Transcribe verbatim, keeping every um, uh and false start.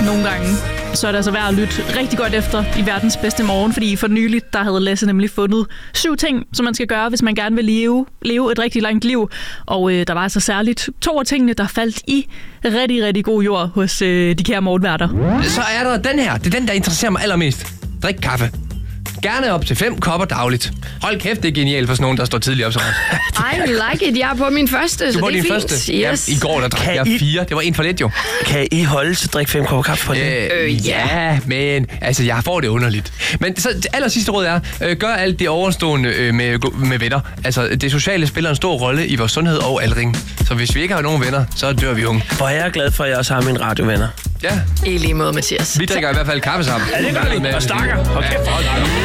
nogle gange, så er det altså værd at lytte rigtig godt efter i verdens bedste morgen, fordi for nyligt, der havde Lasse nemlig fundet syv ting, som man skal gøre, hvis man gerne vil leve, leve et rigtig langt liv. Og øh, der var altså særligt to af tingene, der faldt i rigtig, rigtig god jord hos øh, de kære morgenværter. Så er der den her. Det er den, der interesserer mig allermest. Drik kaffe. Gerne op til fem kopper dagligt. Hold kæft, det er genialt for sådan nogen, der står tidligt op så I like it. Jeg er på min første, du så på det er din fint. første? Yes. Ja, i går der drak Kan jeg I- fire. Det var en for lidt jo. Kan I holde til at drikke fem kopper kaffe på det? Øh, Øh, ja. ja, men altså, jeg får det underligt. Men så det aller sidste råd er, øh, gør alt det overstående øh, med, med venner. Altså, det sociale spiller en stor rolle i vores sundhed og aldring. Så hvis vi ikke har nogen venner, så dør vi unge. Hvor er jeg glad for, at jeg også har mine radiovenner. Ja, I lige måde, Mathias. vi drikker i hvert fald kaffe sammen. Ja, det gør vi. Og snakker. Okay. Ja, hold da op.